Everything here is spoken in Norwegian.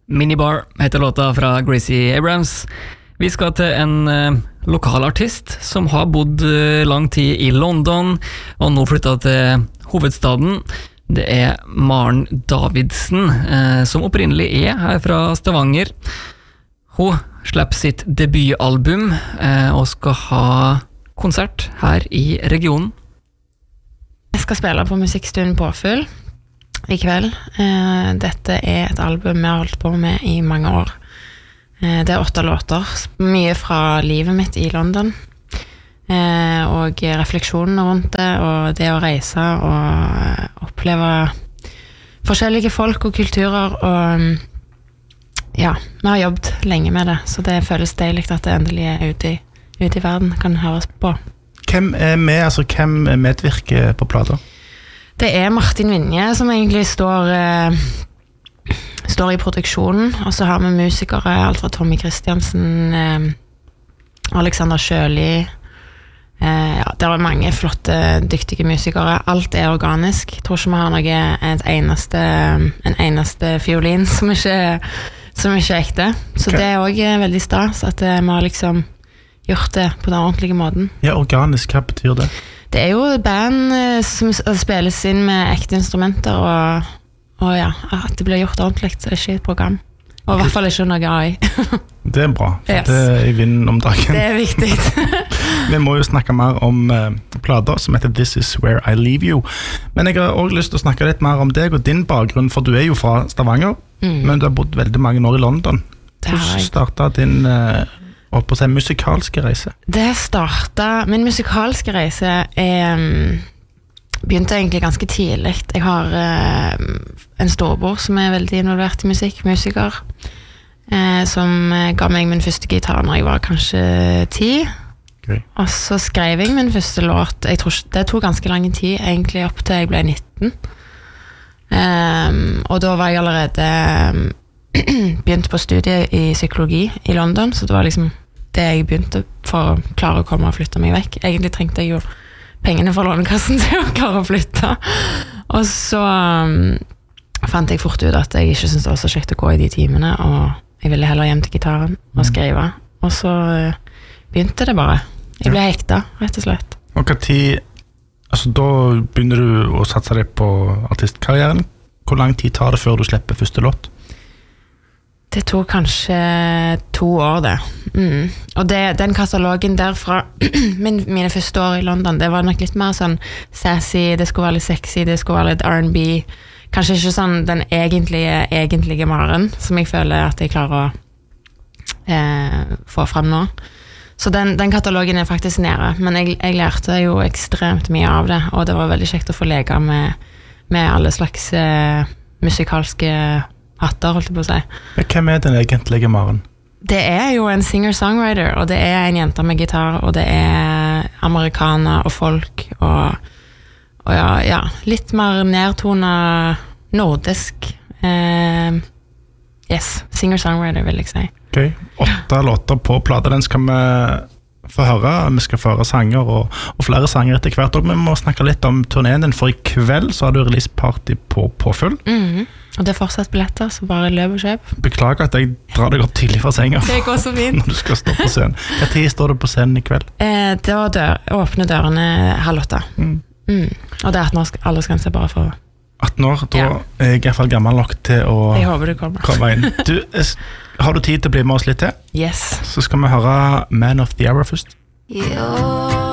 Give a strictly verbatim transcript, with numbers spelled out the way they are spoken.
Minibar heter låta fra Gracie Abrams. Vi skal til en eh, lokal artist som har bodd eh, lang tid i London, og nå flyttet til hovedstaden. Det er Maren Davidsen, eh, som opprinnelig er her fra Stavanger. Hun slipper sitt debutalbum eh, og skal ha konsert her i regionen. Jeg skal spille på Musikkstuen Påfyll i kveld. Eh, dette er et album vi har holdt på med i mange år. Eh, det er åtte låter, mye fra livet mitt i London, eh, og refleksjonene rundt det, og det å reise og oppleve forskjellige folk og kulturer, og ja, vi har jobbet lenge med det, så det føles deilig at det endelig er ute i, ute i verden, kan høres på. Hvem er med, altså hvem medvirker på plata? Det er Martin Vinje som egentlig står, eh, står i produksjonen, og så har vi musikere, alt fra Tommy Kristiansen, eh, Alexander Sjøli, eh, ja, det er mange flotte, dyktige musikere, alt er organisk. Jeg tror ikke vi har noe, et eneste, en eneste fiolin som ikke, som ikke er ekte, så okay. Det er også veldig stas at vi har liksom gjort det på den ordentlige måten. Ja, organisk, hva betyr det? Det er jo band som spilles inn med ekte instrumenter, og, og ja, at det blir gjort ordentlig, så er det ikke et program. Og i hvert fall ikke noe A I. Det er bra, for yes. Det er i vinden om dagen. Det er viktig. Vi må jo snakke mer om uh, plater som heter This Is Where I Leave You. Men jeg har også lyst til å snakke litt mer om deg og din bakgrunn, for du er jo fra Stavanger, mm. men du har bodd veldig mange år i London. Hvordan startet din... Uh, og på seg musikalske reise? Det startet, min musikalske reise er, begynte egentlig ganske tidlig. Jeg har eh, en storbror som er veldig involvert i musikk, musiker, eh, som ga meg min første gitar når jeg var kanskje ti. Okay. Og så skrev jeg min første låt. Jeg tror det tok ganske lang tid, egentlig opp til jeg ble nitten. Um, og da var jeg allerede... Um, begynte på studiet i psykologi i London, så det var liksom det jeg begynte for å klare å komme og flytte meg vekk. Egentlig trengte jeg jo pengene fra lånekassen til å klare å flytte. Og så um, fant jeg fort ut at jeg ikke syntes det var så kjekt å gå i de timene, og jeg ville heller hjem til gitaren og skrive. Og så uh, begynte det bare. Jeg ble hekta, rett og slett. Og hva tid, altså da begynner du å satse deg på artistkarrieren. Hvor lang tid tar det før du slipper første låt? Det tok kanskje to år det. Mm. Og det, den katalogen derfra, min, mine første år i London, det var nok litt mer sånn sassy, det skulle være litt sexy, det skulle være litt R and B. Kanskje ikke sånn den egentlige, egentlige Maren, som jeg føler at jeg klarer å eh, få frem nå. Så den, den katalogen er faktisk nede, men jeg, jeg lærte jo ekstremt mye av det, og det var veldig kjekt å få leke med, med alle slags eh, musikalske hatter, holdt jeg på å si. Hvem er den egentlige Maren? Det er jo en singer-songwriter, og det er en jente med gitar, og det er amerikaner og folk, og, og ja, ja, litt mer nedtonet nordisk. Eh, yes, singer-songwriter vil jeg si. Ok, åtte låter på plata, den skal vi få høre. Vi skal få høre sanger og, og flere sanger etter hvert, og vi må snakke litt om turneen din, for i kveld så har du release-party på Påfyll. Mhm. Og det er fortsatt billetter, så bare løp og kjøp. Beklager at jeg drar deg opp tidlig fra senga. Det går så fint. Når du skal stå på scenen. Hva tid står du på scenen i kveld? Eh, det var dør, åpne dørene halv åtte. Mm. Mm. Og det er atten års aldersgrense bare for... atten år, da ja. Er jeg i hvert fall gammel nok til å jeg håper du kommer. komme inn. Du, har du tid til å bli med oss litt til? Yes. Så skal vi høre Man of the Hour først. Jo.